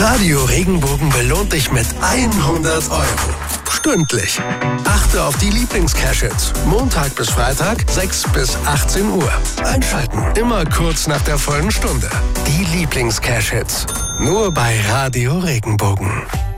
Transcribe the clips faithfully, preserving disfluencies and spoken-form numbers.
Radio Regenbogen belohnt dich mit hundert Euro. Stündlich. Achte auf die Lieblings-Cash-Hits. Montag bis Freitag, sechs bis achtzehn Uhr. Einschalten. Immer kurz nach der vollen Stunde. Die Lieblings-Cash-Hits. Nur bei Radio Regenbogen.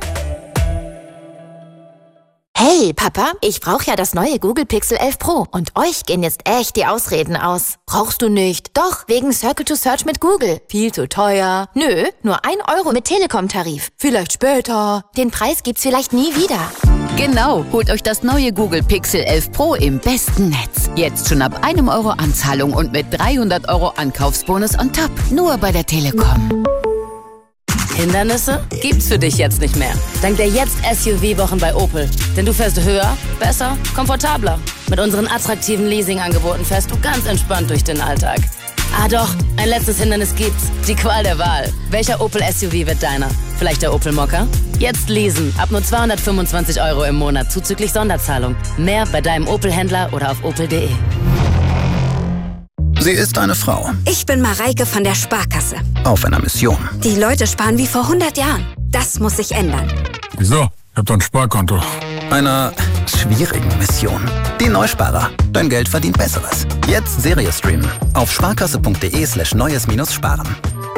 Hey, Papa, ich brauche ja das neue Google Pixel elf Pro. Und euch gehen jetzt echt die Ausreden aus. Brauchst du nicht? Doch, wegen Circle to Search mit Google. Viel zu teuer. Nö, nur ein Euro mit Telekom-Tarif. Vielleicht später. Den Preis gibt's vielleicht nie wieder. Genau, holt euch das neue Google Pixel elf Pro im besten Netz. Jetzt schon ab einem Euro Anzahlung und mit dreihundert Euro Ankaufsbonus on top. Nur bei der Telekom. Hindernisse gibt's für dich jetzt nicht mehr. Dank der Jetzt-S U V-Wochen bei Opel. Denn du fährst höher, besser, komfortabler. Mit unseren attraktiven Leasing-Angeboten fährst du ganz entspannt durch den Alltag. Ah doch, ein letztes Hindernis gibt's. Die Qual der Wahl. Welcher Opel S U V wird deiner? Vielleicht der Opel Mokka? Jetzt leasen. Ab nur zweihundertfünfundzwanzig Euro im Monat zuzüglich Sonderzahlung. Mehr bei deinem Opel-Händler oder auf opel punkt de. Sie ist eine Frau. Ich bin Mareike von der Sparkasse. Auf einer Mission. Die Leute sparen wie vor hundert Jahren. Das muss sich ändern. Wieso? Ich hab doch ein Sparkonto. Einer schwierigen Mission. Die Neusparer. Dein Geld verdient Besseres. Jetzt Serie streamen. Auf sparkasse.de slash neues minus sparen.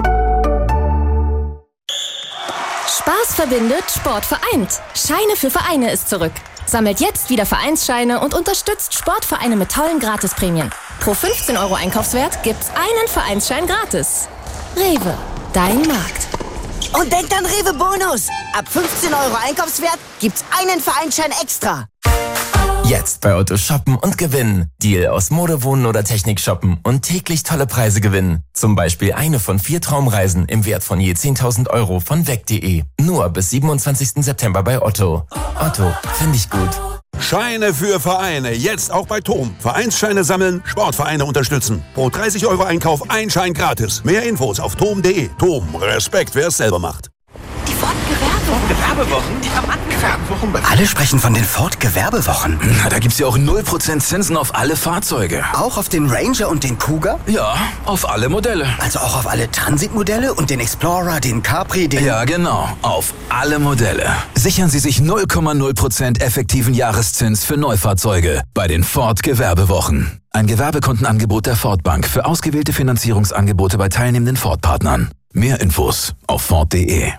Spaß verbindet, Sport vereint. Scheine für Vereine ist zurück. Sammelt jetzt wieder Vereinsscheine und unterstützt Sportvereine mit tollen Gratisprämien. Pro fünfzehn Euro Einkaufswert gibt's einen Vereinsschein gratis. Rewe, dein Markt. Und denkt an Rewe Bonus. Ab fünfzehn Euro Einkaufswert gibt's einen Vereinsschein extra. Jetzt bei Otto shoppen und gewinnen. Deal aus Mode, Wohnen oder Technik shoppen und täglich tolle Preise gewinnen. Zum Beispiel eine von vier Traumreisen im Wert von je zehntausend Euro von weg punkt de. Nur bis siebenundzwanzigsten September bei Otto. Otto, finde ich gut. Scheine für Vereine, jetzt auch bei Tom. Vereinsscheine sammeln, Sportvereine unterstützen. Pro dreißig Euro Einkauf ein Schein gratis. Mehr Infos auf tom punkt de. Tom, Respekt, wer es selber macht. Die Ford-Gewerbewochen. Gewerbewochen? Die Gewerbewochen. Alle sprechen von den Ford-Gewerbewochen. Na, da gibt's ja auch null Prozent Zinsen auf alle Fahrzeuge. Auch auf den Ranger und den Cougar? Ja, auf alle Modelle. Also auch auf alle Transit-Modelle und den Explorer, den Capri, den... Ja, genau. Auf alle Modelle. Sichern Sie sich null Komma null Prozent effektiven Jahreszins für Neufahrzeuge bei den Ford-Gewerbewochen. Ein Gewerbekontenangebot der Ford Bank für ausgewählte Finanzierungsangebote bei teilnehmenden Ford-Partnern. Mehr Infos auf ford punkt de.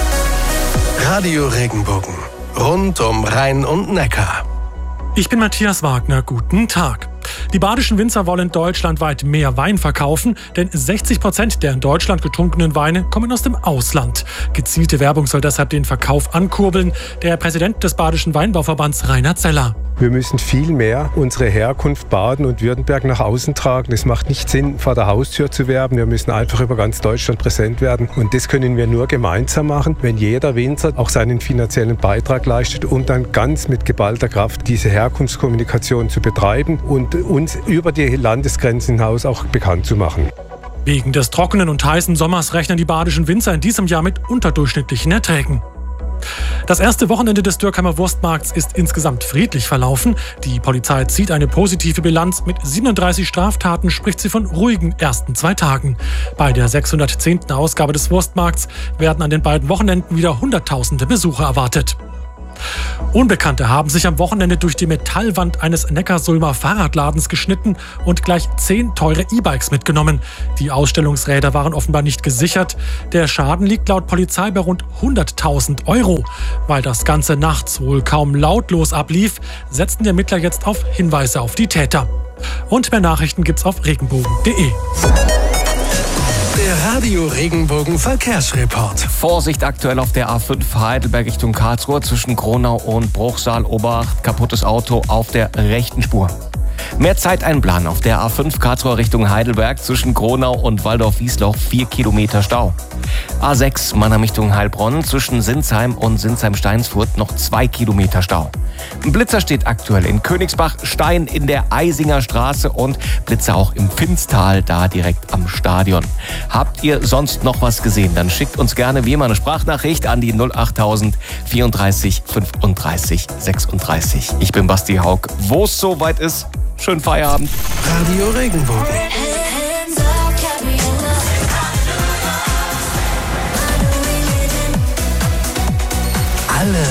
Radio Regenbogen. Rund um Rhein und Neckar. Ich bin Matthias Wagner, guten Tag. Die badischen Winzer wollen deutschlandweit mehr Wein verkaufen, denn sechzig Prozent der in Deutschland getrunkenen Weine kommen aus dem Ausland. Gezielte Werbung soll deshalb den Verkauf ankurbeln. Der Präsident des Badischen Weinbauverbands, Rainer Zeller. Wir müssen viel mehr unsere Herkunft Baden und Württemberg nach außen tragen. Es macht nicht Sinn, vor der Haustür zu werben. Wir müssen einfach über ganz Deutschland präsent werden. Und das können wir nur gemeinsam machen, wenn jeder Winzer auch seinen finanziellen Beitrag leistet, um dann ganz mit geballter Kraft diese Herkunftskommunikation zu betreiben und uns über die Landesgrenzen hinaus auch bekannt zu machen. Wegen des trockenen und heißen Sommers rechnen die badischen Winzer in diesem Jahr mit unterdurchschnittlichen Erträgen. Das erste Wochenende des Dürkheimer Wurstmarkts ist insgesamt friedlich verlaufen. Die Polizei zieht eine positive Bilanz. Mit siebenunddreißig Straftaten spricht sie von ruhigen ersten zwei Tagen. Bei der sechshundertzehnten Ausgabe des Wurstmarkts werden an den beiden Wochenenden wieder hunderttausende Besucher erwartet. Unbekannte haben sich am Wochenende durch die Metallwand eines Neckarsulmer Fahrradladens geschnitten und gleich zehn teure E-Bikes mitgenommen. Die Ausstellungsräder waren offenbar nicht gesichert. Der Schaden liegt laut Polizei bei rund hunderttausend Euro. Weil das Ganze nachts wohl kaum lautlos ablief, setzten die Ermittler jetzt auf Hinweise auf die Täter. Und mehr Nachrichten gibt's auf regenbogen punkt de. Der Radio Regenbogen Verkehrsreport. Vorsicht aktuell auf der A fünf Heidelberg Richtung Karlsruhe zwischen Kronau und Bruchsal. Obacht, kaputtes Auto auf der rechten Spur. Mehr Zeit einplanen auf der A fünf Karlsruhe Richtung Heidelberg zwischen Kronau und Waldorf-Wiesloch, vier Kilometer Stau. A sechs Mannheim Richtung Heilbronn zwischen Sinsheim und Sinsheim-Steinsfurt noch zwei Kilometer Stau. Ein Blitzer steht aktuell in Königsbach, Stein in der Eisinger Straße und Blitzer auch im Finnstal, da direkt am Stadion. Habt ihr sonst noch was gesehen? Dann schickt uns gerne wie immer eine Sprachnachricht an die null achttausend vierunddreißig fünfunddreißig sechsunddreißig. Ich bin Basti Haug. Wo es soweit ist, schönen Feierabend. Radio Regenbogen. alle